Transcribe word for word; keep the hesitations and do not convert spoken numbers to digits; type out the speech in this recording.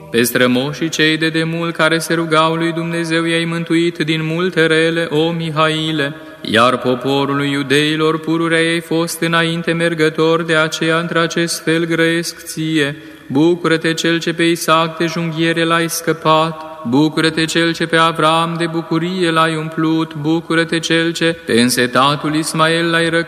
Pe strămoșii cei de demult care se rugau lui Dumnezeu i-ai mântuit din multe rele, o Mihaile, iar poporului iudeilor pururea ei fost înainte mergător, de aceea într-acest fel grăiesc ție. Bucură-te cel ce pe Isaac de junghiere l-ai scăpat, bucură-te cel ce pe Avram de bucurie l-ai umplut, bucură-te cel ce pe însetatul Ismael l-ai răcat,